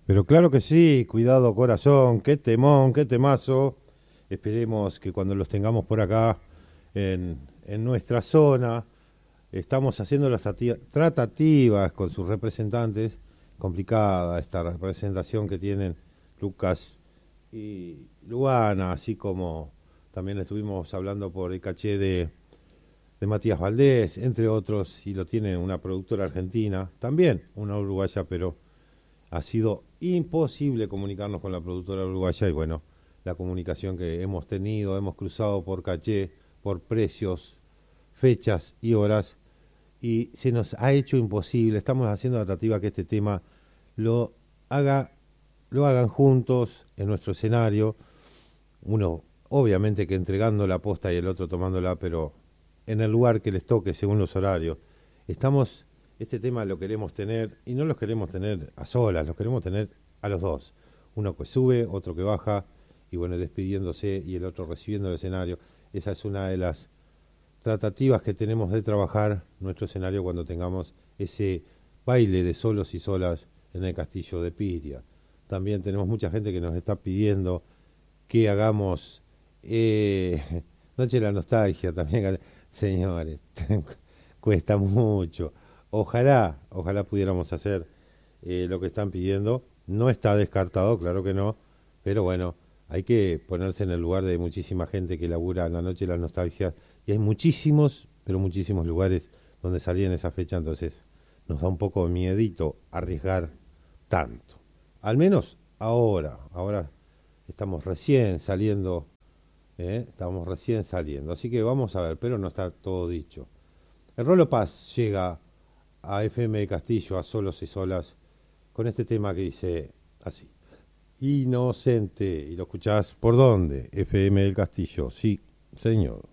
Pero claro que sí, cuidado corazón, qué temón, qué temazo. Esperemos que cuando los tengamos por acá en nuestra zona, estamos haciendo las tratativas con sus representantes. Complicada esta representación que tienen Lucas y Luana, así como también estuvimos hablando por el caché de Matías Valdés, entre otros, y lo tiene una productora argentina, también una uruguaya, pero ha sido imposible comunicarnos con la productora uruguaya y bueno, la comunicación que hemos tenido, hemos cruzado por caché, por precios, fechas y horas y se nos ha hecho imposible. Estamos haciendo la tratativa que este tema lo haga, lo hagan juntos en nuestro escenario. Uno, obviamente que entregando la posta y el otro tomándola, pero en el lugar que les toque según los horarios. Estamos, este tema lo queremos tener y no los queremos tener a solas, los queremos tener a los dos. Uno que sube, otro que baja y bueno, despidiéndose y el otro recibiendo el escenario. Esa es una de las tratativas que tenemos de trabajar nuestro escenario cuando tengamos ese baile de solos y solas en el castillo de Piria. También tenemos mucha gente que nos está pidiendo que hagamos Noche de la Nostalgia también, señores, cuesta mucho. Ojalá pudiéramos hacer lo que están pidiendo. No está descartado, claro que no, pero bueno, hay que ponerse en el lugar de muchísima gente que labura en la Noche de la Nostalgia y hay muchísimos, pero muchísimos lugares donde salía en esa fecha, entonces nos da un poco de miedito arriesgar tanto. Al menos ahora estamos recién saliendo, estamos recién saliendo, así que vamos a ver, pero no está todo dicho. El Rolo Paz llega a FM de Castillo, a Solos y Solas, con este tema que dice así. Inocente. ¿Y lo escuchás por dónde? FM del Castillo. Sí, señor.